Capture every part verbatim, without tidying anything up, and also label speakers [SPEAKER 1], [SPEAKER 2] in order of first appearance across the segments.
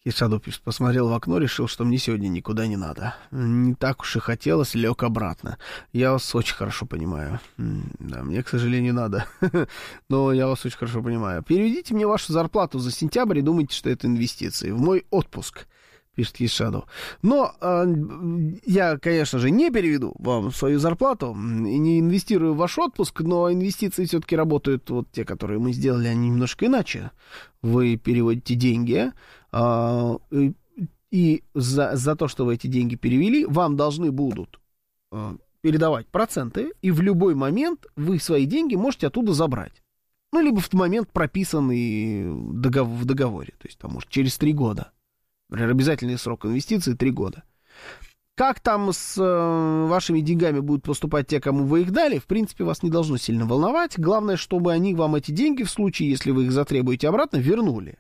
[SPEAKER 1] Кишаду пишет, посмотрел в окно, решил, что мне сегодня никуда не надо. Не так уж и хотелось, лег обратно. Я вас очень хорошо понимаю. Да, мне, к сожалению, надо. Но я вас очень хорошо понимаю. Переведите мне вашу зарплату за сентябрь и думайте, что это инвестиции. В мой отпуск, пишет Кишаду. Но э, я, конечно же, не переведу вам свою зарплату и не инвестирую в ваш отпуск, но инвестиции все-таки работают, вот те, которые мы сделали, они немножко иначе. Вы переводите деньги, э, и за, за то, что вы эти деньги перевели, вам должны будут э, передавать проценты, и в любой момент вы свои деньги можете оттуда забрать. Ну, либо в момент, прописанный в договоре, то есть, там, может, через три года. Например, обязательный срок инвестиций три года. Как там с э, вашими деньгами будут поступать те, кому вы их дали, в принципе, вас не должно сильно волновать. Главное, чтобы они вам эти деньги, в случае, если вы их затребуете обратно, вернули.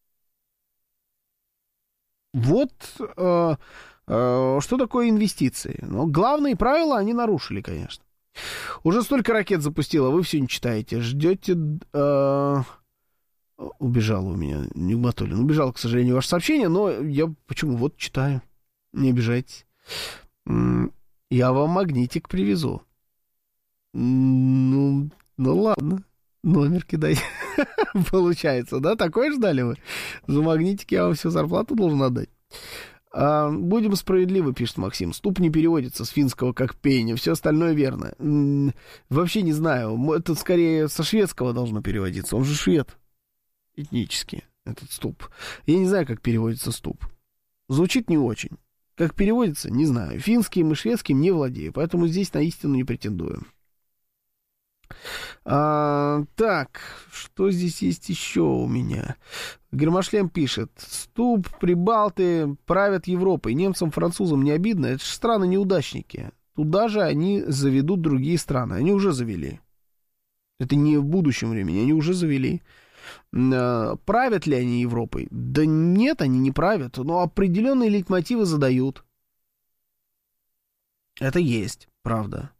[SPEAKER 1] Вот э, э, что такое инвестиции. Но главные правила они нарушили, конечно. Уже столько ракет запустила, вы все не читаете. Ждете... Э, Убежало у меня, Нигматуллин. Убежало, к сожалению, ваше сообщение, но я почему? Вот читаю. Не обижайтесь. Я вам магнитик привезу. Ну, ну ладно. Номер кидайте. Получается, да? Такое ждали вы? За магнитик я вам всю зарплату должен отдать. А, будем справедливы, пишет Максим. Ступ не переводится с финского как пеня. Все остальное верно. М-м, вообще не знаю. Это скорее со шведского должно переводиться. Он же швед. Этнически, этот ступ. Я не знаю, как переводится ступ. Звучит не очень. Как переводится, не знаю. Финским и шведским не владею, поэтому здесь на истину не претендую. А, так, что здесь есть еще у меня? Гермошлем пишет. Ступ, прибалты правят Европой. Немцам, французам не обидно. Это же страны-неудачники. Туда же они заведут другие страны. Они уже завели. Это не в будущем времени, они уже завели. Правят ли они Европой? Да нет, они не правят, но определенные лейтмотивы задают. Это есть, правда.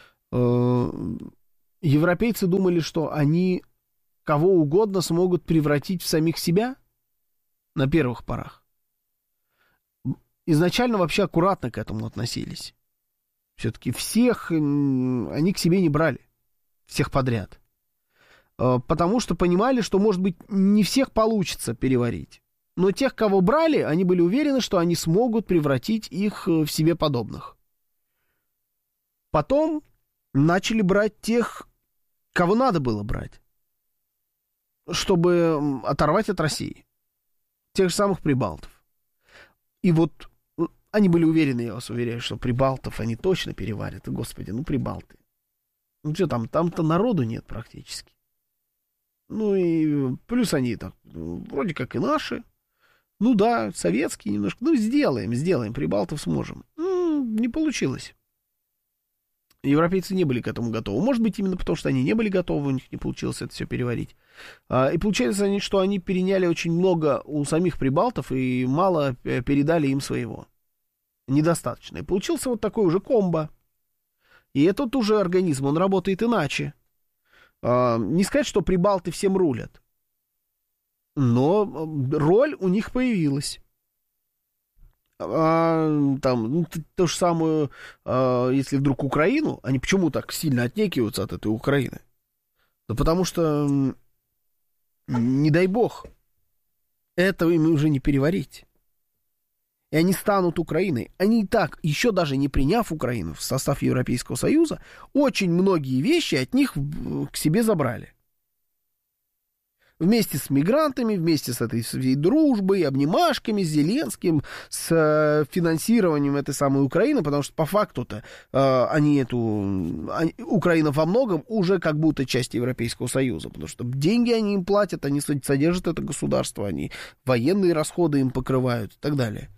[SPEAKER 1] Европейцы думали, что они кого угодно смогут превратить в самих себя на первых порах. Изначально вообще аккуратно к этому относились. Все-таки всех они к себе не брали, всех подряд. Потому что понимали, что, может быть, не всех получится переварить. Но тех, кого брали, они были уверены, что они смогут превратить их в себе подобных. Потом начали брать тех, кого надо было брать, чтобы оторвать от России. Тех же самых прибалтов. И вот они были уверены, я вас уверяю, что прибалтов они точно переварят. Господи, ну прибалты. Ну что там, там-то народу нет практически. Ну и плюс они так, ну, вроде как и наши. Ну да, советские немножко. Ну сделаем, сделаем, прибалтов сможем. Ну, не получилось. Европейцы не были к этому готовы. Может быть, именно потому, что они не были готовы, у них не получилось это все переварить. И получается, что они переняли очень много у самих прибалтов и мало передали им своего. Недостаточно. И получился вот такой уже комбо. И этот уже организм, он работает иначе. Не сказать, что прибалты всем рулят, но роль у них появилась. А, там, ну, то же самое, а, если вдруг Украину, они почему так сильно отнекиваются от этой Украины? Да потому что, не дай бог, этого им уже не переварить. И они станут Украиной. Они и так, еще даже не приняв Украину в состав Европейского Союза, очень многие вещи от них к себе забрали. Вместе с мигрантами, вместе с этой своей дружбой, обнимашками, с Зеленским, с финансированием этой самой Украины, потому что по факту-то э, они эту... Они, Украина во многом уже как будто часть Европейского Союза, потому что деньги они им платят, они содержат это государство, они военные расходы им покрывают и так далее.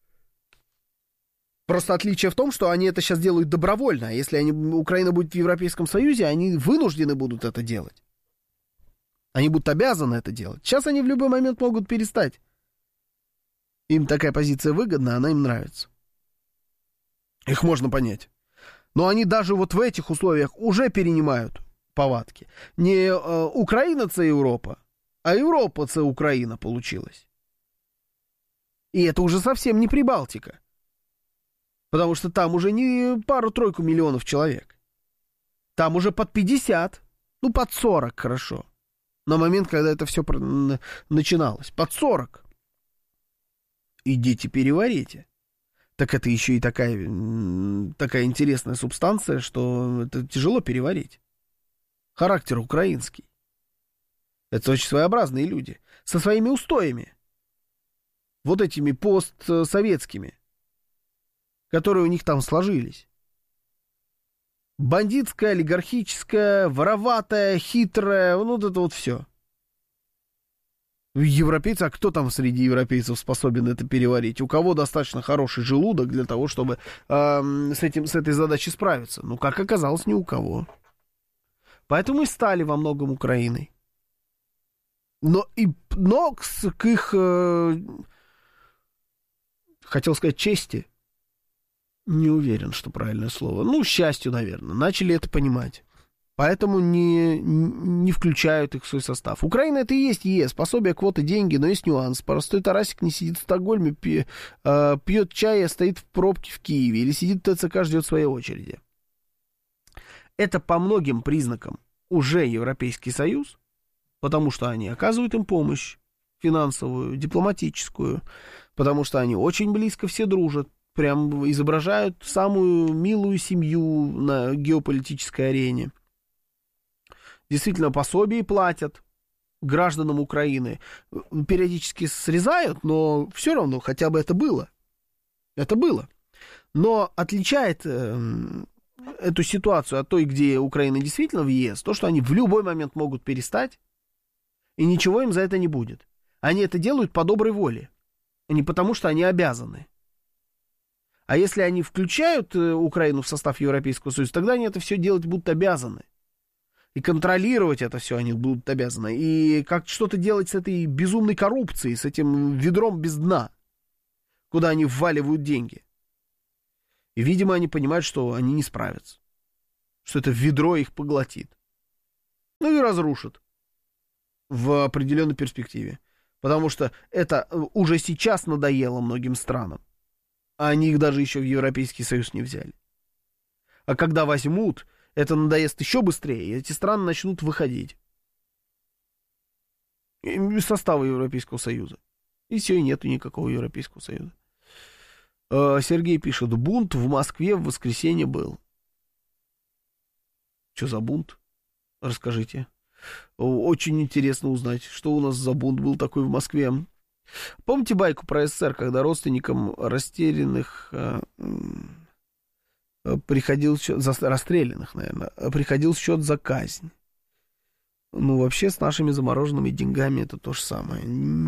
[SPEAKER 1] Просто отличие в том, что они это сейчас делают добровольно, а если они, Украина будет в Европейском Союзе, они вынуждены будут это делать. Они будут обязаны это делать. Сейчас они в любой момент могут перестать. Им такая позиция выгодна, она им нравится. Их можно понять. Но они даже вот в этих условиях уже перенимают повадки. Не э, Украина це Европа, а Европа це Украина получилась. И это уже совсем не Прибалтика. Потому что там уже не пару-тройку миллионов человек. Там уже под пятьдесят, ну, под сорок, хорошо. На момент, когда это все начиналось. Под сорок. Идите переварите. Так это еще и такая, такая интересная субстанция, что это тяжело переварить. Характер украинский. Это очень своеобразные люди. Со своими устоями. Вот этими постсоветскими. Которые у них там сложились. Бандитская, олигархическая, вороватая, хитрая. Ну, вот это вот все. Европейцы, а кто там среди европейцев способен это переварить? У кого достаточно хороший желудок для того, чтобы э, с, этим, с этой задачей справиться? Ну, как оказалось, ни у кого. Поэтому и стали во многом Украиной. Но, и, но к, к их, э, хотел сказать, чести, не уверен, что правильное слово. Ну, счастью, наверное. Начали это понимать. Поэтому не, не включают их в свой состав. Украина это и есть ЕС. Пособие, квоты, деньги, но есть нюанс. Простой Тарасик не сидит в Стокгольме, пи, э, пьет чай, а стоит в пробке в Киеве. Или сидит в ТЦК, ждет своей очереди. Это по многим признакам уже Европейский Союз, потому что они оказывают им помощь финансовую, дипломатическую, потому что они очень близко все дружат. Прям изображают самую милую семью на геополитической арене. Действительно, пособие платят гражданам Украины. Периодически срезают, но все равно хотя бы это было. Это было. Но отличает э, эту ситуацию от той, где Украина действительно в ЕС, то, что они в любой момент могут перестать, и ничего им за это не будет. Они это делают по доброй воле, а не потому, что они обязаны. А если они включают Украину в состав Европейского Союза, тогда они это все делать будут обязаны. И контролировать это все они будут обязаны. И как что-то делать с этой безумной коррупцией, с этим ведром без дна, куда они вваливают деньги. И, видимо, они понимают, что они не справятся. Что это ведро их поглотит. Ну и разрушит в определенной перспективе. Потому что это уже сейчас надоело многим странам. А они их даже еще в Европейский Союз не взяли. А когда возьмут, это надоест еще быстрее, и эти страны начнут выходить из состава Европейского Союза. И все, и нету никакого Европейского Союза. Сергей пишет, бунт в Москве в воскресенье был. Что за бунт? Расскажите. Очень интересно узнать, что у нас за бунт был такой в Москве. Помните байку про СССР, когда родственникам растерянных э, э, приходил счет, за, расстрелянных, наверное, приходил счет за казнь? Ну, вообще, с нашими замороженными деньгами это то же самое.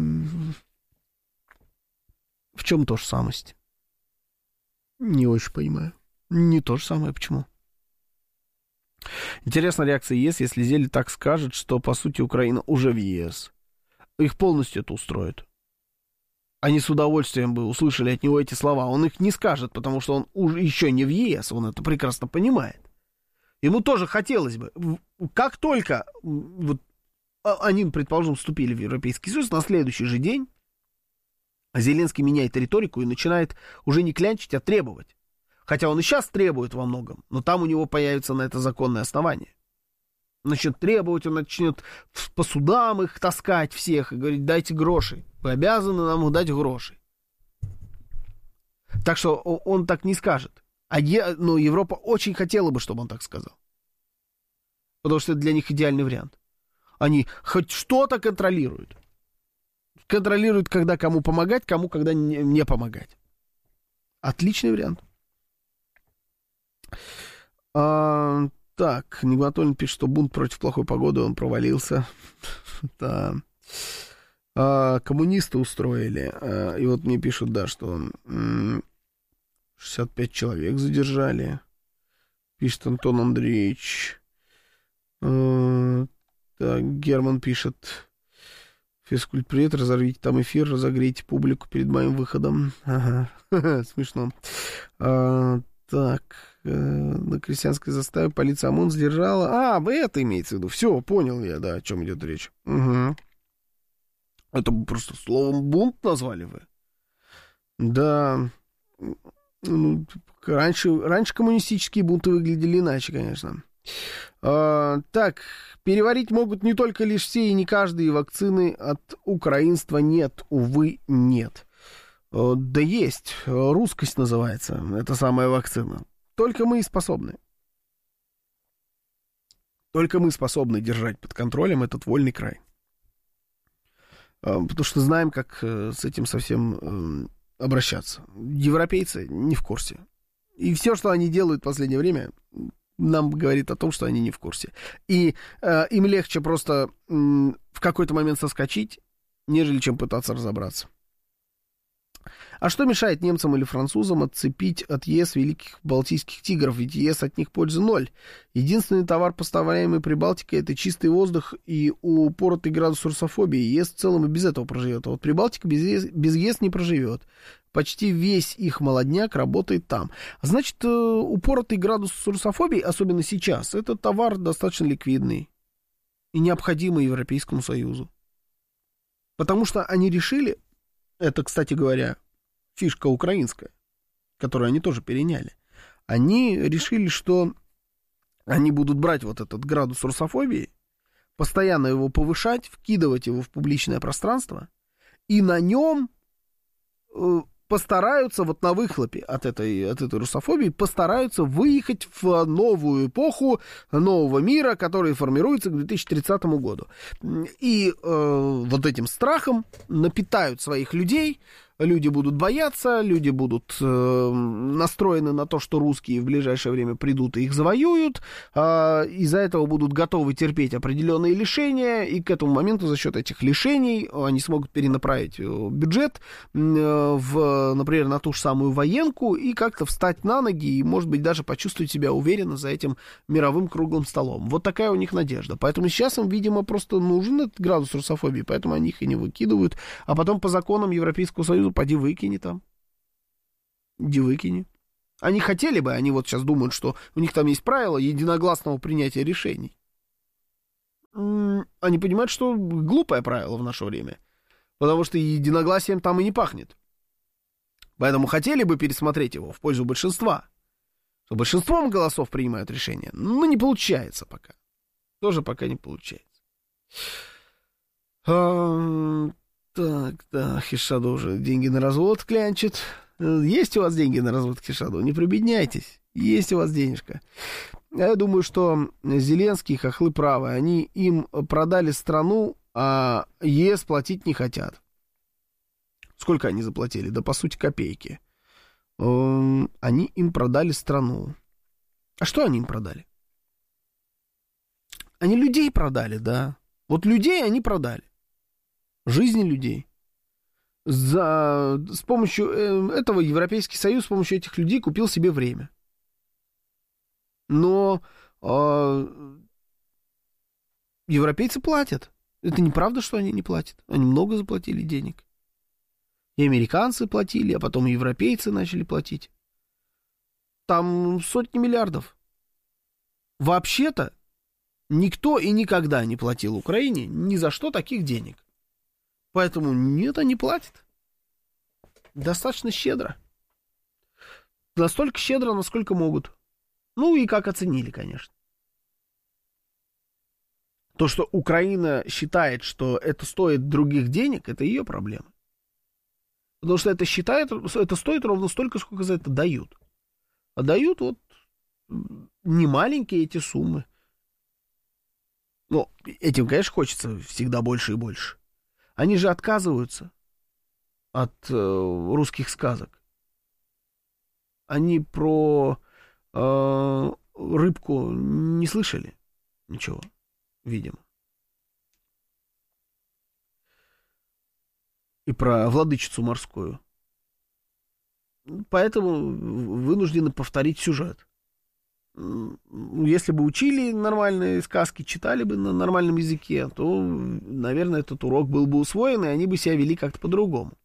[SPEAKER 1] В чем то же самость? Не очень понимаю. Не то же самое, почему? Интересна реакция ЕС, если Зель так скажет, что, по сути, Украина уже в ЕС. Их полностью это устроит. Они с удовольствием бы услышали от него эти слова. Он их не скажет, потому что он уже еще не в ЕС, он это прекрасно понимает. Ему тоже хотелось бы. Как только вот, они, предположим, вступили в Европейский Союз, на следующий же день Зеленский меняет риторику и начинает уже не клянчить, а требовать. Хотя он и сейчас требует во многом, но там у него появится на это законное основание. Начнет требовать, он начнет по судам их таскать всех и говорить, дайте гроши. Вы обязаны нам дать гроши. Так что он так не скажет. А е, ну, Европа очень хотела бы, чтобы он так сказал. Потому что это для них идеальный вариант. Они хоть что-то контролируют. Контролируют, когда кому помогать, кому когда не, не помогать. Отличный вариант. А, так, Нигматуллин пишет, что бунт против плохой погоды, он провалился. Да. А, коммунисты устроили. А, и вот мне пишут, да, что м- шестьдесят пять человек задержали. Пишет Антон Андреевич. А, так, Герман пишет. Физкульт-привет, разорвите там эфир, разогрейте публику перед моим выходом. Ага, смешно. А, так, э, на крестьянской заставе полиция ОМОН сдержала. А, вы это имеете в виду? Все, понял я, да, о чем идет речь. Угу. Это просто словом бунт назвали вы. Да, ну, раньше, раньше коммунистические бунты выглядели иначе, конечно. А, так, переварить могут не только лишь все и не каждые вакцины от украинства нет, увы, нет. А, да есть, русскость называется, эта самая вакцина. Только мы и способны. Только мы способны держать под контролем этот вольный край. А, потому что знаем, как с этим совсем обращаться. Европейцы не в курсе. И все, что они делают в последнее время, нам говорит о том, что они не в курсе. И э, им легче просто э, в какой-то момент соскочить, нежели чем пытаться разобраться. А что мешает немцам или французам отцепить от ЕС великих балтийских тигров? Ведь ЕС от них пользы ноль. Единственный товар, поставляемый Прибалтикой, это чистый воздух и упоротый градус русофобии. ЕС в целом и без этого проживет. А вот Прибалтика без ЕС, без ЕС не проживет. Почти весь их молодняк работает там. Значит, упоротый градус русофобии, особенно сейчас, это товар достаточно ликвидный и необходимый Европейскому Союзу. Потому что они решили, это, кстати говоря, фишка украинская, которую они тоже переняли. Они решили, что они будут брать вот этот градус русофобии, постоянно его повышать, вкидывать его в публичное пространство, и на нем э, постараются, вот на выхлопе от этой, от этой русофобии, постараются выехать в новую эпоху нового мира, который формируется к две тысячи тридцатому году. И э, вот этим страхом напитают своих людей. Люди будут бояться, люди будут э, настроены на то, что русские в ближайшее время придут и их завоюют, э, из-за этого будут готовы терпеть определенные лишения, и к этому моменту за счет этих лишений они смогут перенаправить бюджет, э, в, например, на ту же самую военку и как-то встать на ноги и, может быть, даже почувствовать себя уверенно за этим мировым круглым столом. Вот такая у них надежда. Поэтому сейчас им, видимо, просто нужен этот градус русофобии, поэтому они их и не выкидывают, а потом по законам Европейского Союза поди выкини там. Иди выкини. Они хотели бы, они вот сейчас думают, что у них там есть правила единогласного принятия решений. Они понимают, что глупое правило в наше время. Потому что единогласием там и не пахнет. Поэтому хотели бы пересмотреть его в пользу большинства. Что большинством голосов принимают решения. Но не получается пока. Тоже пока не получается. Так, да, Хишаду уже деньги на развод клянчит. Есть у вас деньги на развод, Хишаду? Не прибедняйтесь. Есть у вас денежка. Я думаю, что Зеленский, хохлы правы. Они им продали страну, а ЕС платить не хотят. Сколько они заплатили? Да, по сути, копейки. Они им продали страну. А что они им продали? Они людей продали, да. Вот людей они продали. Жизни людей. За, с помощью э, этого Европейский Союз, с помощью этих людей купил себе время. Но э, европейцы платят. Это неправда, что они не платят. Они много заплатили денег. И американцы платили, а потом и европейцы начали платить. Там сотни миллиардов. Вообще-то никто и никогда не платил Украине ни за что таких денег. Поэтому нет, они платят. Достаточно щедро. Настолько щедро, насколько могут. Ну и как оценили, конечно. То, что Украина считает, что это стоит других денег, это ее проблема. Потому что это считает, это стоит ровно столько, сколько за это дают. А дают вот немаленькие эти суммы. Но этим, конечно, хочется всегда больше и больше. Они же отказываются от э, русских сказок. Они про э, рыбку не слышали ничего, видимо. И про владычицу морскую. Поэтому вынуждены повторить сюжет. Если бы учили нормальные сказки, читали бы на нормальном языке, то, наверное, этот урок был бы усвоен, и они бы себя вели как-то по-другому.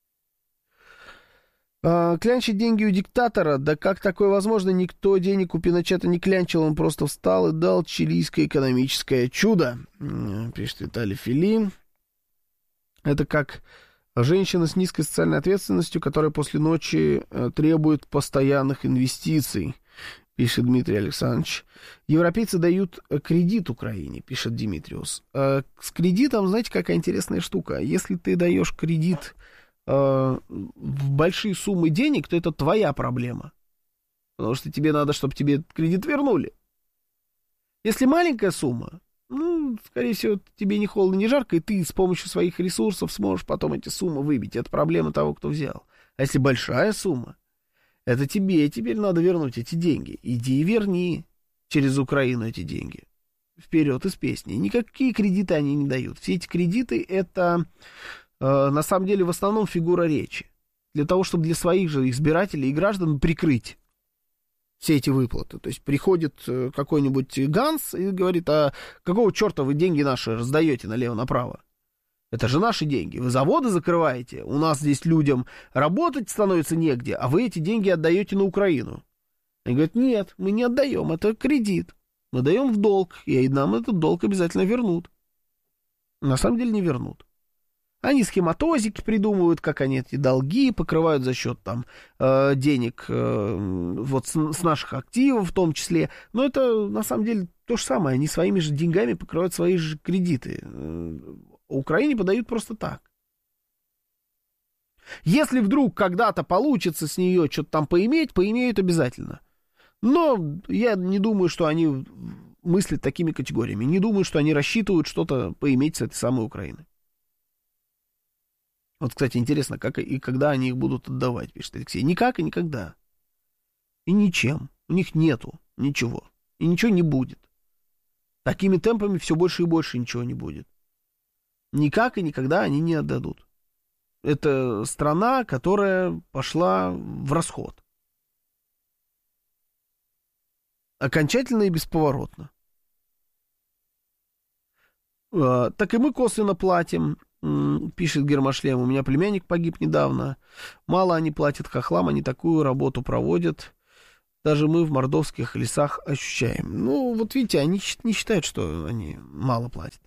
[SPEAKER 1] А, клянчить деньги у диктатора? Да как такое возможно? Никто денег у Пиночета не клянчил, он просто встал и дал чилийское экономическое чудо. Пишет Виталий Филин. Это как Женщина с низкой социальной ответственностью, которая после ночи э, требует постоянных инвестиций, пишет Дмитрий Александрович. Европейцы дают кредит Украине, пишет Димитриус. Э, с кредитом, знаете, какая интересная штука. Если ты даешь кредит э, в большие суммы денег, то это твоя проблема. Потому что тебе надо, чтобы тебе кредит вернули. Если маленькая сумма, ну, скорее всего, тебе не холодно, не жарко, и ты с помощью своих ресурсов сможешь потом эти суммы выбить. Это проблема того, кто взял. А если большая сумма, это тебе теперь надо вернуть эти деньги. Иди и верни через Украину эти деньги. Вперед из песни. Никакие кредиты они не дают. Все эти кредиты — это, э, на самом деле, в основном фигура речи. Для того, чтобы для своих же избирателей и граждан прикрыть все эти выплаты. То есть приходит какой-нибудь Ганс и говорит: а какого черта вы деньги наши раздаете налево-направо? Это же наши деньги. Вы заводы закрываете, у нас здесь людям работать становится негде, а вы эти деньги отдаете на Украину. Они говорят: нет, мы не отдаем, это кредит. Мы даем в долг, и нам этот долг обязательно вернут. На самом деле не вернут. Они схематозики придумывают, как они эти долги покрывают за счет там э, денег э, вот с, с наших активов в том числе. Но это на самом деле то же самое. Они своими же деньгами покрывают свои же кредиты. Э, Украине подают просто так. Если вдруг когда-то получится с нее что-то там поиметь, поимеют обязательно. Но я не думаю, что они мыслят такими категориями. Не думаю, что они рассчитывают что-то поиметь с этой самой Украины. Вот, кстати, интересно, как и когда они их будут отдавать, пишет Алексей. Никак и никогда. И ничем. У них нету ничего. И ничего не будет. Такими темпами все больше и больше ничего не будет. Никак и никогда они не отдадут. Это страна, которая пошла в расход. Окончательно и бесповоротно. Так и мы косвенно платим. Пишет Гермошлем: у меня племянник погиб недавно. Мало они платят хохлам, они такую работу проводят. Даже мы в мордовских лесах ощущаем. Ну, вот видите, они не считают, что они мало платят.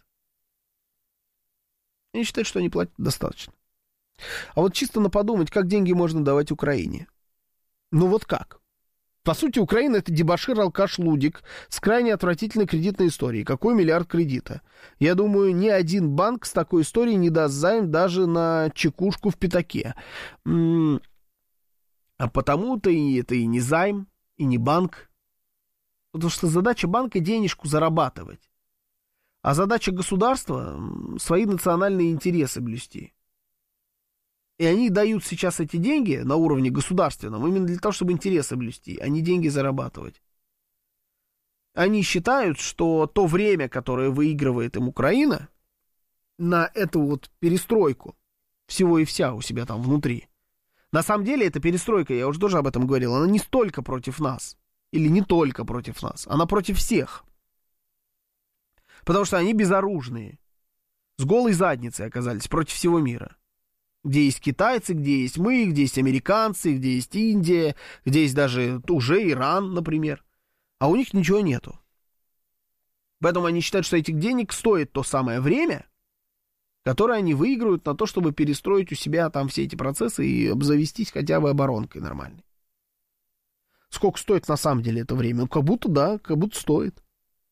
[SPEAKER 1] Они считают, что они платят достаточно. А вот чисто на подумать, как деньги можно давать Украине. Ну вот как? По сути, Украина — это дебошир, алкаш, лудик с крайне отвратительной кредитной историей. Какой миллиард кредита? Я думаю, ни один банк с такой историей не даст займ даже на чекушку в пятаке. А потому-то и это и не займ, и не банк. Потому что задача банка — денежку зарабатывать. А задача государства — свои национальные интересы блюсти. И они дают сейчас эти деньги на уровне государственном именно для того, чтобы интересы блюсти, а не деньги зарабатывать. Они считают, что то время, которое выигрывает им Украина на эту вот перестройку всего и вся у себя там внутри. На самом деле эта перестройка, я уже тоже об этом говорил, она не столько против нас. Или не только против нас. Она против всех. Потому что они безоружные. С голой задницей оказались против всего мира. Где есть китайцы, где есть мы, где есть американцы, где есть Индия, где есть даже уже Иран, например. А у них ничего нету. Поэтому они считают, что этих денег стоит то самое время, которое они выиграют на то, чтобы перестроить у себя там все эти процессы и обзавестись хотя бы оборонкой нормальной. Сколько стоит на самом деле это время? Ну, как будто да, как будто стоит.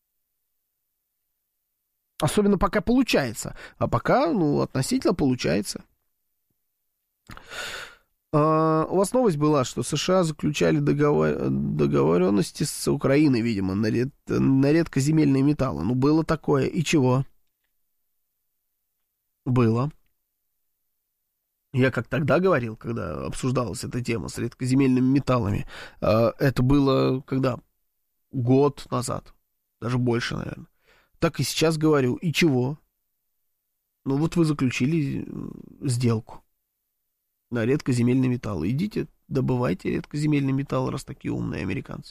[SPEAKER 1] Особенно пока получается. А пока, ну, относительно получается. Uh, у вас новость была, что США заключали договор... договоренности с Украиной, видимо, на, ред... на редкоземельные металлы. Ну, было такое. И чего? Было. Я как тогда говорил, когда обсуждалась эта тема с редкоземельными металлами. Uh, это было когда? Год назад. Даже больше, наверное. Так и сейчас говорю. И чего? Ну, вот вы заключили сделку на редкоземельные металлы. Идите, добывайте редкоземельные металлы, раз такие умные американцы.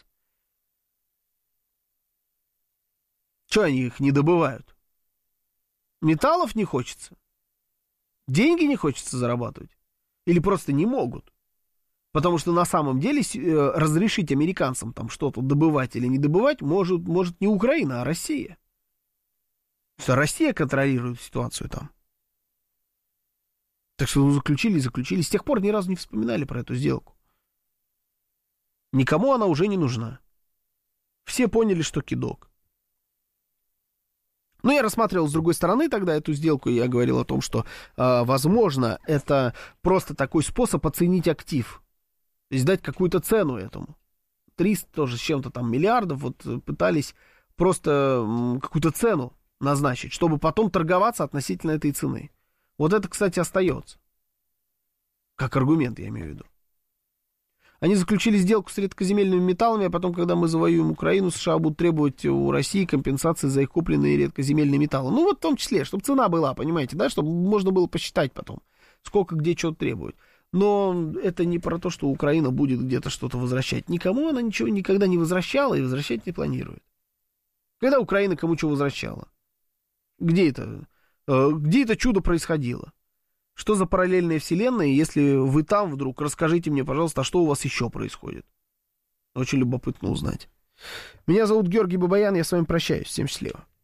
[SPEAKER 1] Чего они их не добывают? Металлов не хочется? Деньги не хочется зарабатывать? Или просто не могут? Потому что на самом деле разрешить американцам там что-то добывать или не добывать может, может не Украина, а Россия. Что Россия контролирует ситуацию там. Так что ну, заключили и заключили. С тех пор ни разу не вспоминали про эту сделку. Никому она уже не нужна. Все поняли, что кидок. Но я рассматривал с другой стороны тогда эту сделку, и я говорил о том, что, э, возможно, это просто такой способ оценить актив. То есть дать какую-то цену этому. триста тоже с чем-то там миллиардов вот пытались просто м, какую-то цену назначить, чтобы потом торговаться относительно этой цены. Вот это, кстати, остается. Как аргумент, я имею в виду. Они заключили сделку с редкоземельными металлами, а потом, когда мы завоюем Украину, США будут требовать у России компенсации за их купленные редкоземельные металлы. Ну, вот в том числе, чтобы цена была, понимаете, да, чтобы можно было посчитать потом, сколько где что требует. Но это не про то, что Украина будет где-то что-то возвращать. Никому она ничего никогда не возвращала и возвращать не планирует. Когда Украина кому что возвращала? Где это? Где это чудо происходило? Что за параллельная вселенная? Если вы там вдруг, расскажите мне, пожалуйста, а что у вас еще происходит? Очень любопытно узнать. Меня зовут Георгий Бабаян, я с вами прощаюсь. Всем счастливо.